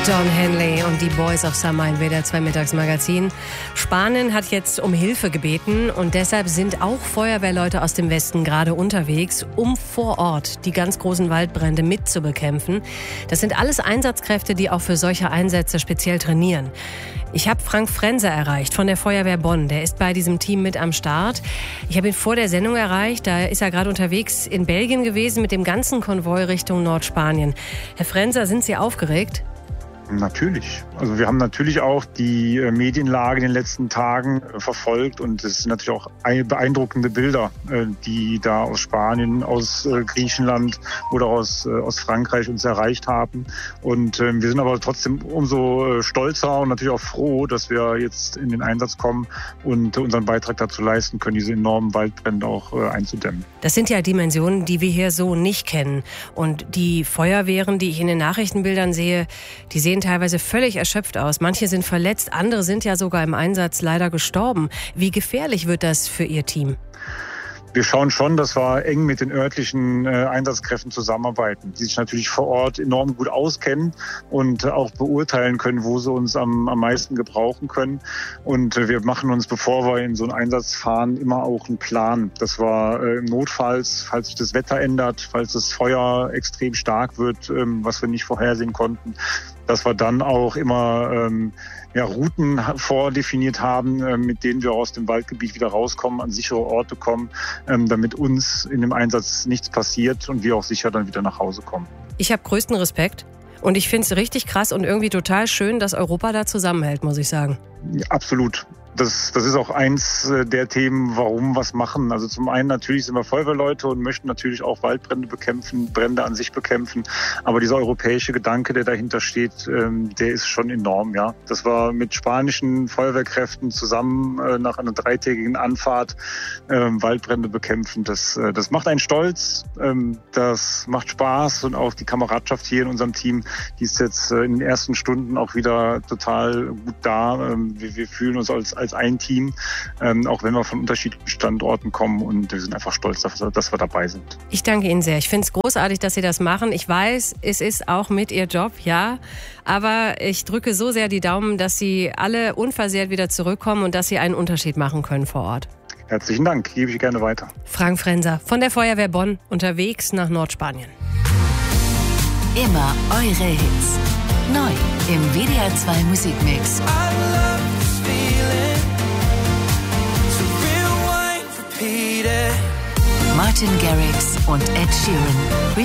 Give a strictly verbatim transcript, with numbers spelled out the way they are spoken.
Don Henley und die Boys of Summer in W D R zwei Mittagsmagazin. Spanien hat jetzt um Hilfe gebeten und deshalb sind auch Feuerwehrleute aus dem Westen gerade unterwegs, um vor Ort die ganz großen Waldbrände mitzubekämpfen. Das sind alles Einsatzkräfte, die auch für solche Einsätze speziell trainieren. Ich habe Frank Frenzer erreicht von der Feuerwehr Bonn. Der ist bei diesem Team mit am Start. Ich habe ihn vor der Sendung erreicht. Da ist er gerade unterwegs in Belgien gewesen mit dem ganzen Konvoi Richtung Nordspanien. Herr Frenzer, sind Sie aufgeregt? Natürlich. Also wir haben natürlich auch die Medienlage in den letzten Tagen verfolgt und es sind natürlich auch beeindruckende Bilder, die da aus Spanien, aus Griechenland oder aus, aus Frankreich uns erreicht haben. Und wir sind aber trotzdem umso stolzer und natürlich auch froh, dass wir jetzt in den Einsatz kommen und unseren Beitrag dazu leisten können, diese enormen Waldbrände auch einzudämmen. Das sind ja Dimensionen, die wir hier so nicht kennen. Und die Feuerwehren, die ich in den Nachrichtenbildern sehe, die sehen teilweise völlig erschöpft aus. Manche sind verletzt, andere sind ja sogar im Einsatz leider gestorben. Wie gefährlich wird das für Ihr Team? Wir schauen schon, dass wir eng mit den örtlichen äh, Einsatzkräften zusammenarbeiten, die sich natürlich vor Ort enorm gut auskennen und äh, auch beurteilen können, wo sie uns am, am meisten gebrauchen können. Und äh, wir machen uns, bevor wir in so einen Einsatz fahren, immer auch einen Plan. Das war äh, notfalls, falls sich das Wetter ändert, falls das Feuer extrem stark wird, ähm, was wir nicht vorhersehen konnten, dass wir dann auch immer ähm, ja, Routen vordefiniert haben, äh, mit denen wir aus dem Waldgebiet wieder rauskommen, an sichere Orte kommen, ähm, damit uns in dem Einsatz nichts passiert und wir auch sicher dann wieder nach Hause kommen. Ich habe größten Respekt und ich finde es richtig krass und irgendwie total schön, dass Europa da zusammenhält, muss ich sagen. Ja, absolut. Das, das ist auch eins der Themen, warum wir es machen. Also zum einen natürlich sind wir Feuerwehrleute und möchten natürlich auch Waldbrände bekämpfen, Brände an sich bekämpfen. Aber dieser europäische Gedanke, der dahinter steht, der ist schon enorm. Ja, das war mit spanischen Feuerwehrkräften zusammen nach einer dreitägigen Anfahrt Waldbrände bekämpfen. Das, das macht einen stolz, das macht Spaß und auch die Kameradschaft hier in unserem Team, die ist jetzt in den ersten Stunden auch wieder total gut da. Wir, wir fühlen uns als als ein Team, ähm, auch wenn wir von unterschiedlichen Standorten kommen und wir sind einfach stolz, dass wir, dass wir dabei sind. Ich danke Ihnen sehr. Ich finde es großartig, dass Sie das machen. Ich weiß, es ist auch mit Ihr Job, ja, aber ich drücke so sehr die Daumen, dass Sie alle unversehrt wieder zurückkommen und dass Sie einen Unterschied machen können vor Ort. Herzlichen Dank, gebe ich gerne weiter. Frank Frenzer von der Feuerwehr Bonn, unterwegs nach Nordspanien. Immer eure Hits. Neu im W D R zwei Musikmix. Martin Garrix und Ed Sheeran.